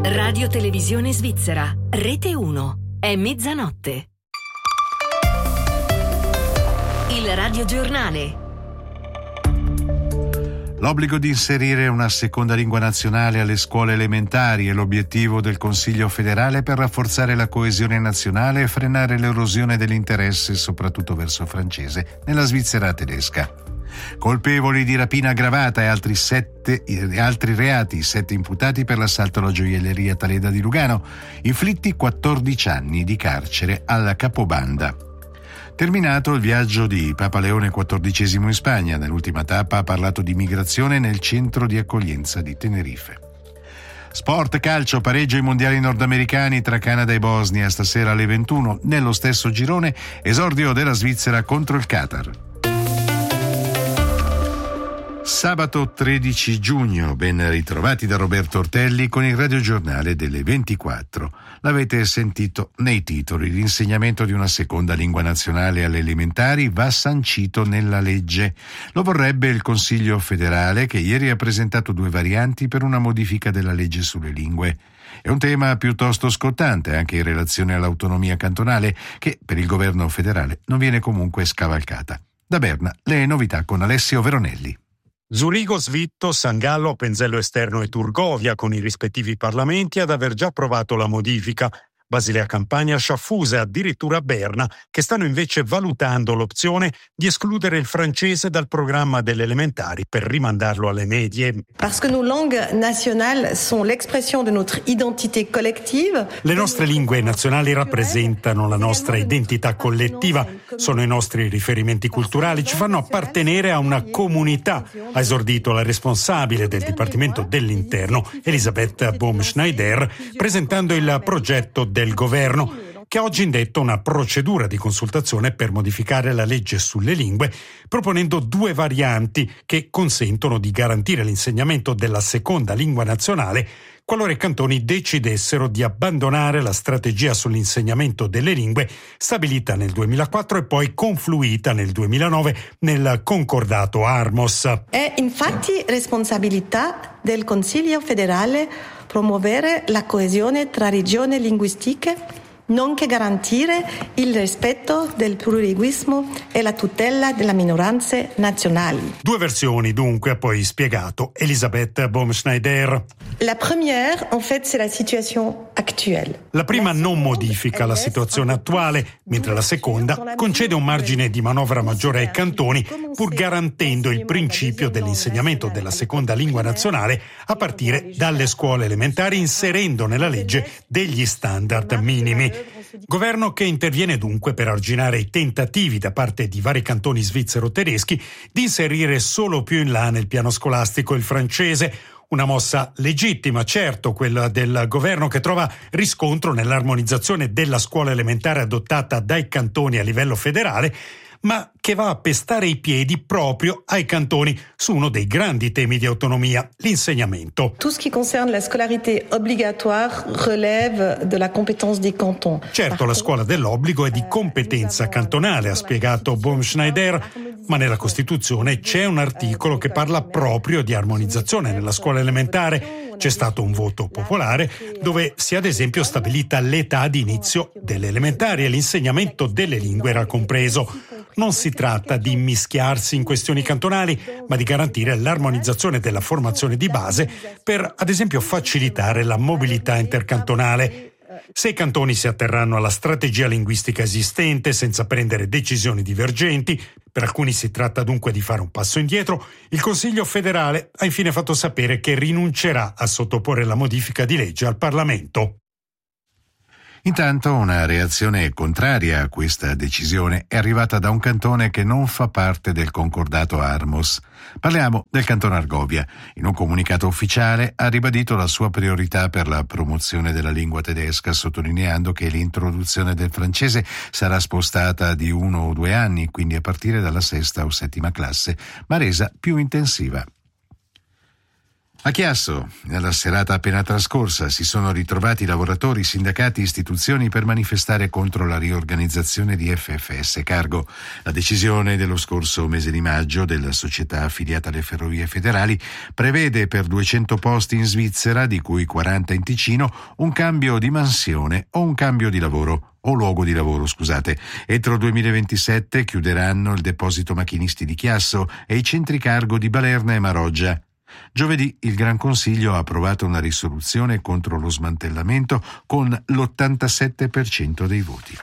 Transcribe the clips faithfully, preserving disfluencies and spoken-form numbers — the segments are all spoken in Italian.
Radio Televisione Svizzera, Rete uno. È mezzanotte. Il radiogiornale. L'obbligo di inserire una seconda lingua nazionale alle scuole elementari è l'obiettivo del Consiglio federale per rafforzare la coesione nazionale e frenare l'erosione dell'interesse, soprattutto verso il francese, nella Svizzera tedesca. Colpevoli di rapina aggravata e altri sette e altri reati, sette imputati per l'assalto alla gioielleria Taleda di Lugano, inflitti quattordici anni di carcere alla capobanda. Terminato il viaggio di Papa Leone quattordicesimo in Spagna, nell'ultima tappa ha parlato di migrazione nel centro di accoglienza di Tenerife. Sport, calcio, pareggio ai mondiali nordamericani tra Canada e Bosnia stasera alle ventuno. Nello stesso girone, esordio della Svizzera contro il Qatar. Sabato tredici giugno, ben ritrovati da Roberto Ortelli con il radiogiornale delle ventiquattro. L'avete sentito nei titoli, l'insegnamento di una seconda lingua nazionale alle elementari va sancito nella legge. Lo vorrebbe il Consiglio federale, che ieri ha presentato due varianti per una modifica della legge sulle lingue. È un tema piuttosto scottante anche in relazione all'autonomia cantonale, che per il governo federale non viene comunque scavalcata. Da Berna, le novità con Alessio Veronelli. Zurigo, Svitto, San Gallo, Penzello Esterno e Turgovia, con i rispettivi parlamenti, ad aver già approvato la modifica. Basilea Campania, Sciaffuse e addirittura Berna, che stanno invece valutando l'opzione di escludere il francese dal programma delle elementari per rimandarlo alle medie. Parce que nos langues nationales sont l'expression de notre identité collective. Le nostre lingue nazionali rappresentano la nostra identità collettiva, sono i nostri riferimenti culturali, ci fanno appartenere a una comunità, ha esordito la responsabile del Dipartimento dell'Interno, Elisabeth Baumschneider, presentando il progetto del governo, che ha oggi indetto una procedura di consultazione per modificare la legge sulle lingue, proponendo due varianti che consentono di garantire l'insegnamento della seconda lingua nazionale qualora i cantoni decidessero di abbandonare la strategia sull'insegnamento delle lingue stabilita nel duemilaquattro e poi confluita nel duemilanove nel concordato Armos. È infatti responsabilità del Consiglio federale promuovere la coesione tra regioni linguistiche, nonché garantire il rispetto del plurilinguismo e la tutela delle minoranze nazionali. Due versioni dunque, ha poi spiegato Elisabeth Baumschneider. La première, en fait, c'est la situation actuelle. La prima non modifica la situazione attuale, mentre la seconda concede un margine di manovra maggiore ai cantoni, pur garantendo il principio dell'insegnamento della seconda lingua nazionale a partire dalle scuole elementari, inserendo nella legge degli standard minimi. Governo che interviene dunque per arginare i tentativi da parte di vari cantoni svizzero-tedeschi di inserire solo più in là nel piano scolastico il francese. Una mossa legittima, certo, quella del governo, che trova riscontro nell'armonizzazione della scuola elementare adottata dai cantoni a livello federale, ma che va a pestare i piedi proprio ai cantoni su uno dei grandi temi di autonomia, l'insegnamento. Tout ce qui concerne la scolarité obligatoire relève de la compétence des cantons. Certo, la scuola dell'obbligo è di competenza cantonale, ha spiegato Baumschneider, ma nella Costituzione c'è un articolo che parla proprio di armonizzazione nella scuola elementare. C'è stato un voto popolare dove si è ad esempio stabilita l'età di inizio delle elementari e l'insegnamento delle lingue era compreso. Non si tratta di immischiarsi in questioni cantonali, ma di garantire l'armonizzazione della formazione di base per, ad esempio, facilitare la mobilità intercantonale. Se i cantoni si atterranno alla strategia linguistica esistente senza prendere decisioni divergenti, per alcuni si tratta dunque di fare un passo indietro, il Consiglio federale ha infine fatto sapere che rinuncerà a sottoporre la modifica di legge al Parlamento. Intanto una reazione contraria a questa decisione è arrivata da un cantone che non fa parte del concordato Armos. Parliamo del Canton Argovia. In un comunicato ufficiale ha ribadito la sua priorità per la promozione della lingua tedesca, sottolineando che l'introduzione del francese sarà spostata di uno o due anni, quindi a partire dalla sesta o settima classe, ma resa più intensiva. A Chiasso, nella serata appena trascorsa, si sono ritrovati lavoratori, sindacati e istituzioni per manifestare contro la riorganizzazione di F F S Cargo. La decisione dello scorso mese di maggio della società affiliata alle Ferrovie Federali prevede per duecento posti in Svizzera, di cui quaranta in Ticino, un cambio di mansione o un cambio di lavoro. o luogo di lavoro, scusate. Entro duemilaventisette chiuderanno il deposito macchinisti di Chiasso e i centri cargo di Balerna e Maroggia. Giovedì il Gran Consiglio ha approvato una risoluzione contro lo smantellamento con l'ottantasette per cento dei voti.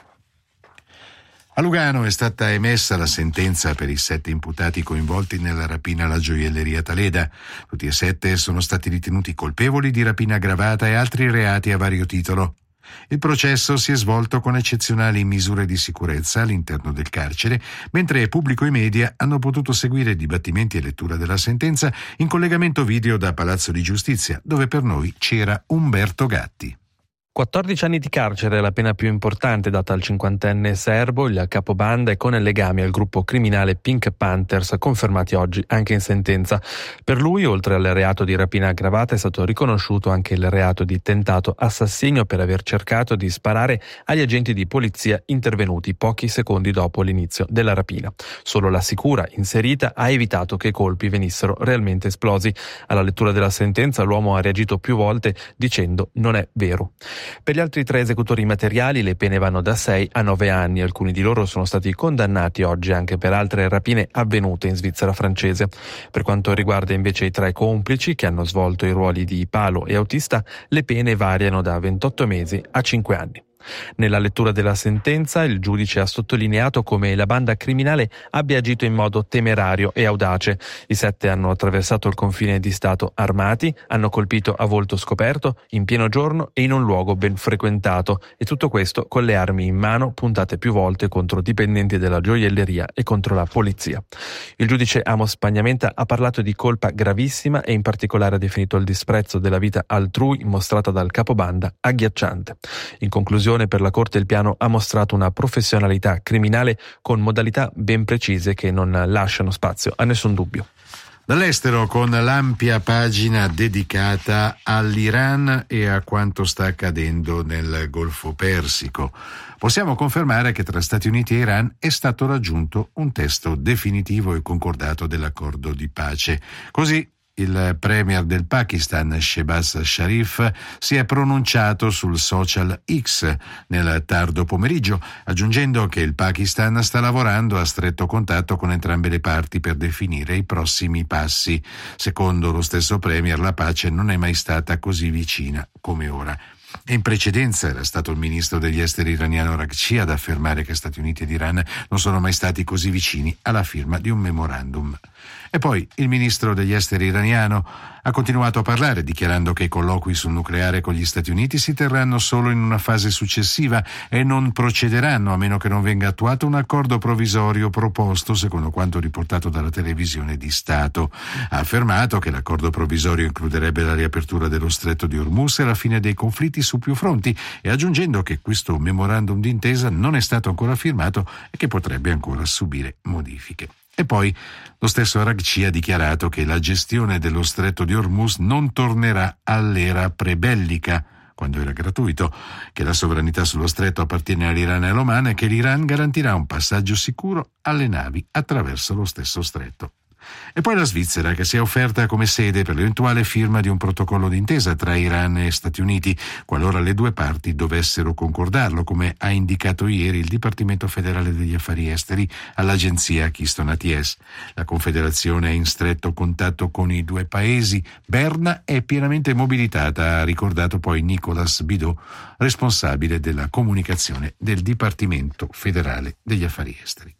A Lugano è stata emessa la sentenza per i sette imputati coinvolti nella rapina alla gioielleria Taleda. Tutti e sette sono stati ritenuti colpevoli di rapina aggravata e altri reati a vario titolo. Il processo si è svolto con eccezionali misure di sicurezza all'interno del carcere, mentre pubblico e media hanno potuto seguire dibattimenti e lettura della sentenza in collegamento video da Palazzo di Giustizia, dove per noi c'era Umberto Gatti. quattordici anni di carcere è la pena più importante data al cinquantenne serbo, il capobanda e con legami al gruppo criminale Pink Panthers, confermati oggi anche in sentenza. Per lui, oltre al reato di rapina aggravata, è stato riconosciuto anche il reato di tentato assassinio per aver cercato di sparare agli agenti di polizia intervenuti pochi secondi dopo l'inizio della rapina. Solo la sicura inserita ha evitato che i colpi venissero realmente esplosi. Alla lettura della sentenza l'uomo ha reagito più volte dicendo «non è vero». Per gli altri tre esecutori materiali le pene vanno da sei a nove anni. Alcuni di loro sono stati condannati oggi anche per altre rapine avvenute in Svizzera francese. Per quanto riguarda invece i tre complici che hanno svolto i ruoli di palo e autista, le pene variano da ventotto mesi a cinque anni. Nella lettura della sentenza il giudice ha sottolineato come la banda criminale abbia agito in modo temerario e audace. I sette hanno attraversato il confine di Stato armati, hanno colpito a volto scoperto, in pieno giorno e in un luogo ben frequentato, e tutto questo con le armi in mano puntate più volte contro dipendenti della gioielleria e contro la polizia. Il giudice Amos Pagnamenta ha parlato di colpa gravissima e in particolare ha definito il disprezzo della vita altrui mostrata dal capobanda agghiacciante. In conclusione, per la Corte il piano ha mostrato una professionalità criminale con modalità ben precise che non lasciano spazio a nessun dubbio. Dall'estero, con l'ampia pagina dedicata all'Iran e a quanto sta accadendo nel Golfo Persico, possiamo confermare che tra Stati Uniti e Iran è stato raggiunto un testo definitivo e concordato dell'accordo di pace. Così il premier del Pakistan, Shehbaz Sharif, si è pronunciato sul social X nel tardo pomeriggio, aggiungendo che il Pakistan sta lavorando a stretto contatto con entrambe le parti per definire i prossimi passi. Secondo lo stesso premier, la pace non è mai stata così vicina come ora. In precedenza era stato il ministro degli esteri iraniano Araghchi ad affermare che Stati Uniti ed Iran non sono mai stati così vicini alla firma di un memorandum. E poi il ministro degli esteri iraniano ha continuato a parlare, dichiarando che i colloqui sul nucleare con gli Stati Uniti si terranno solo in una fase successiva e non procederanno a meno che non venga attuato un accordo provvisorio proposto, secondo quanto riportato dalla televisione di Stato. Ha affermato che l'accordo provvisorio includerebbe la riapertura dello stretto di Hormuz e la fine dei conflitti su più fronti, e aggiungendo che questo memorandum d'intesa non è stato ancora firmato e che potrebbe ancora subire modifiche. E poi lo stesso Araghchi ha dichiarato che la gestione dello stretto di Hormuz non tornerà all'era prebellica, quando era gratuito, che la sovranità sullo stretto appartiene all'Iran e all'Oman e che l'Iran garantirà un passaggio sicuro alle navi attraverso lo stesso stretto. E poi la Svizzera, che si è offerta come sede per l'eventuale firma di un protocollo d'intesa tra Iran e Stati Uniti, qualora le due parti dovessero concordarlo, come ha indicato ieri il Dipartimento federale degli affari esteri all'agenzia Keystone A T S. La Confederazione è in stretto contatto con i due paesi. Berna è pienamente mobilitata, ha ricordato poi Nicolas Bidot, responsabile della comunicazione del Dipartimento federale degli affari esteri.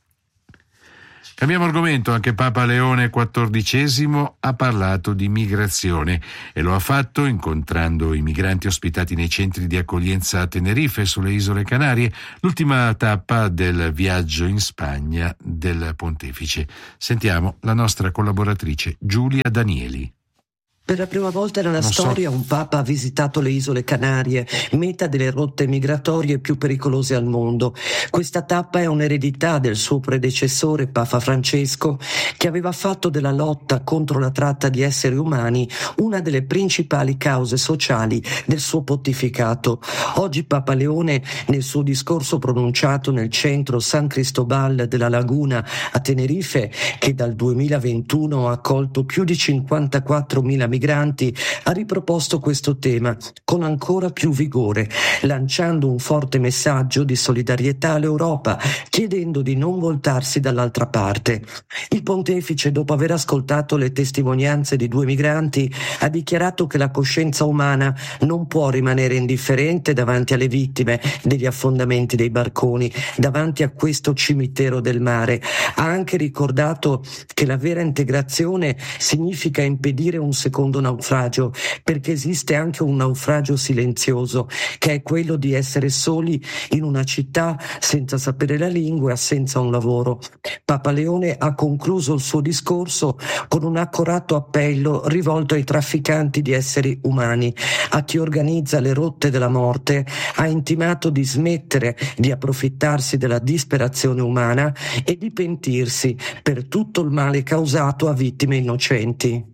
Cambiamo argomento. Anche Papa Leone quattordicesimo ha parlato di migrazione e lo ha fatto incontrando i migranti ospitati nei centri di accoglienza a Tenerife, sulle isole Canarie, l'ultima tappa del viaggio in Spagna del Pontefice. Sentiamo la nostra collaboratrice Giulia Danieli. Per la prima volta nella Non so. storia un papa ha visitato le isole Canarie, meta delle rotte migratorie più pericolose al mondo. Questa tappa è un'eredità del suo predecessore, Papa Francesco, che aveva fatto della lotta contro la tratta di esseri umani una delle principali cause sociali del suo pontificato. Oggi Papa Leone, nel suo discorso pronunciato nel centro San Cristobal della Laguna a Tenerife, che dal duemilaventuno ha accolto più di cinquantaquattromila migranti, ha riproposto questo tema con ancora più vigore, lanciando un forte messaggio di solidarietà all'Europa, chiedendo di non voltarsi dall'altra parte. Il pontefice, dopo aver ascoltato le testimonianze di due migranti, ha dichiarato che la coscienza umana non può rimanere indifferente davanti alle vittime degli affondamenti dei barconi, davanti a questo cimitero del mare. Ha anche ricordato che la vera integrazione significa impedire un secondo naufragio, perché esiste anche un naufragio silenzioso, che è quello di essere soli in una città senza sapere la lingua e senza un lavoro. Papa Leone ha concluso il suo discorso con un accorato appello rivolto ai trafficanti di esseri umani, a chi organizza le rotte della morte. Ha intimato di smettere di approfittarsi della disperazione umana e di pentirsi per tutto il male causato a vittime innocenti.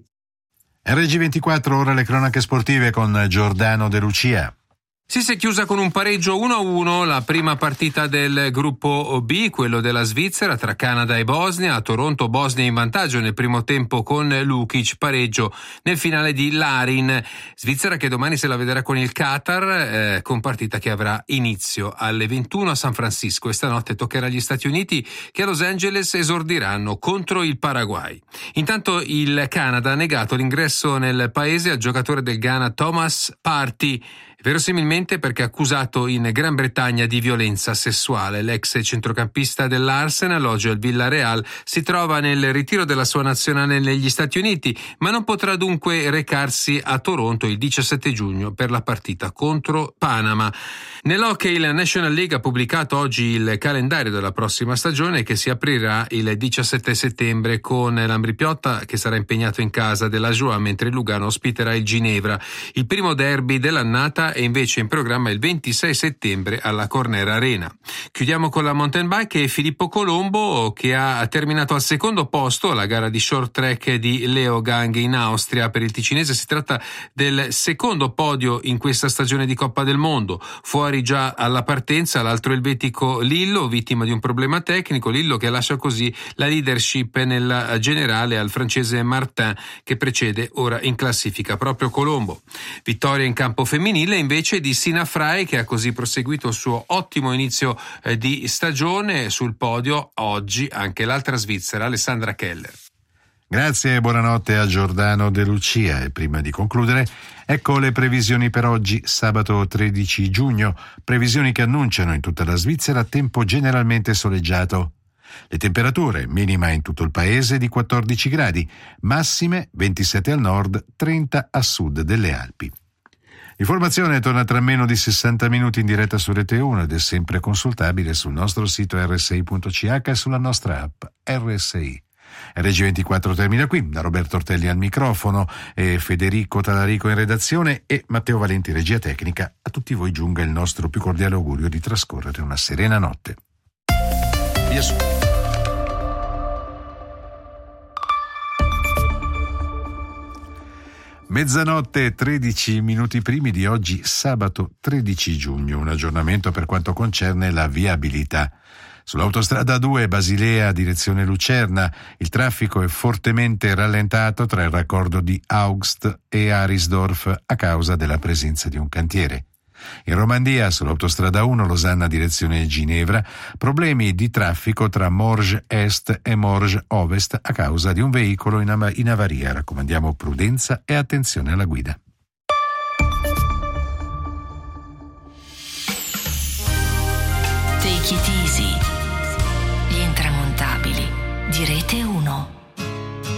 R G ventiquattro, ora le cronache sportive con Giordano De Lucia. Si si è chiusa con un pareggio uno a uno la prima partita del gruppo B, quello della Svizzera, tra Canada e Bosnia. A Toronto Bosnia in vantaggio nel primo tempo con Lukic, pareggio nel finale di Larin. Svizzera che domani se la vedrà con il Qatar, eh, con partita che avrà inizio alle ventuno a San Francisco, e stanotte toccherà agli Stati Uniti, che a Los Angeles esordiranno contro il Paraguay. Intanto il Canada ha negato l'ingresso nel paese al giocatore del Ghana Thomas Partey, verosimilmente perché accusato in Gran Bretagna di violenza sessuale. L'ex centrocampista dell'Arsenal, oggi al Villarreal, si trova nel ritiro della sua nazionale negli Stati Uniti, ma non potrà dunque recarsi a Toronto il diciassette giugno per la partita contro Panama. Nell'hockey la National League ha pubblicato oggi il calendario della prossima stagione, che si aprirà il diciassette settembre con l'Ambrì-Piotta che sarà impegnato in casa della Joie, mentre il Lugano ospiterà il Ginevra. Il primo derby dell'annata è invece in programma il ventisei settembre alla Corner Arena. Chiudiamo con la mountain bike e Filippo Colombo, che ha terminato al secondo posto alla gara di short track di Leogang in Austria. Per il ticinese si tratta del secondo podio in questa stagione di Coppa del Mondo. Fuori già alla partenza l'altro elvetico Lillo, vittima di un problema tecnico. Lillo che lascia così la leadership nella generale al francese Martin, che precede ora in classifica proprio Colombo. Vittoria in campo femminile invece di Sina Frey, che ha così proseguito il suo ottimo inizio eh, di stagione. Sul podio oggi anche l'altra svizzera Alessandra Keller. Grazie e buonanotte a Giordano De Lucia. E prima di concludere, ecco le previsioni per oggi, sabato tredici giugno, previsioni che annunciano in tutta la Svizzera tempo generalmente soleggiato. Le temperature, minima in tutto il paese di quattordici gradi, massime ventisette al nord, trenta a sud delle Alpi. L'informazione torna tra meno di sessanta minuti in diretta su Rete uno ed è sempre consultabile sul nostro sito erre sei punto c h e sulla nostra app R S I. R G ventiquattro termina qui, da Roberto Ortelli al microfono e Federico Talarico in redazione e Matteo Valenti regia tecnica. A tutti voi giunga il nostro più cordiale augurio di trascorrere una serena notte. Via su. Mezzanotte, tredici minuti primi di oggi, sabato tredici giugno. Un aggiornamento per quanto concerne la viabilità. Sull'autostrada due Basilea direzione Lucerna il traffico è fortemente rallentato tra il raccordo di Augst e Arisdorf a causa della presenza di un cantiere. In Romandia, sull'autostrada uno Losanna direzione Ginevra, problemi di traffico tra Morges Est e Morges Ovest a causa di un veicolo in, av- in avaria. Raccomandiamo prudenza e attenzione alla guida. Take it easy. Gli intramontabili di Rete uno.